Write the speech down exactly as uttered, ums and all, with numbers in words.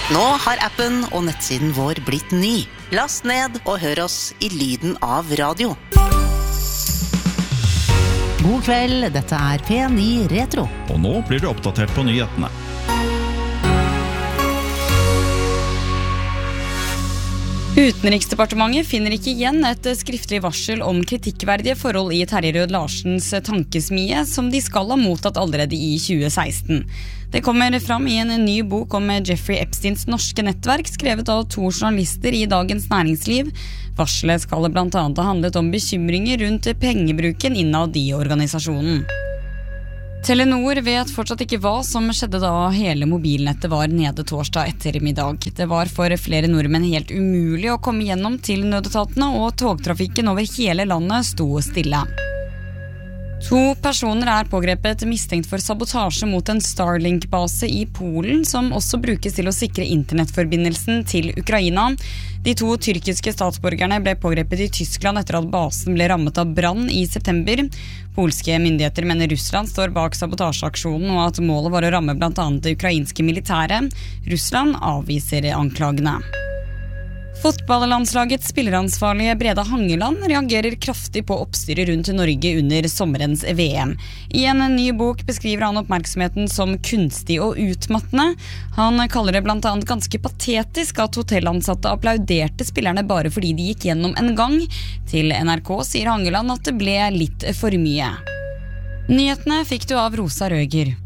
Nå har appen og nettsiden vår blitt ny. Last ned og hør oss i lyden av radio. God kveld, dette er P ni Retro. Og nå blir du oppdatert på nyhetene. Utenriksdepartementet finner ikke igjen et skriftlig varsel om kritikkverdige forhold i Terje Rød-Larsens tankesmie, som de skal ha mottatt allerede i tjue seksten. Det kommer fram i en ny bok om Jeffrey Epsteins norske nettverk, skrevet av to journalister i Dagens Næringsliv. Varselet skal blant annet ha handlet om bekymringer rundt pengebruken innad i organisasjonen. Telenor vet fortsatt ikke hva som skjedde da hele mobilnettet var nede torsdag ettermiddag. Det var for flere nordmenn helt umulig å komme gjennom til nødetatene, og togtrafikken over hele landet sto stille. To personer er pågrepet mistenkt for sabotasje mot en Starlink-base i Polen, som også brukes til å sikre internettforbindelsen til Ukraina. De to tyrkiske statsborgerne ble pågrepet i Tyskland etter at basen ble rammet av brann i september. Polske myndigheter mener Russland står bak sabotasjeaksjonen, og at målet var å ramme blant annet det ukrainske militæret. Russland avviser anklagene. Fotballlandslagets spilleransvarlige Brede Hangeland reagerer kraftig på oppstyret rundt Norge under sommerens V M. I en ny bok beskriver han oppmerksomheten som kunstig og utmattende. Han kaller det blant annet ganske patetisk at hotellansatte applauderte spillerne bare fordi de gikk gjennom en gang. Til N R K sier Hangeland at det ble litt for mye. Nyhetene fikk du av Rosa Røger.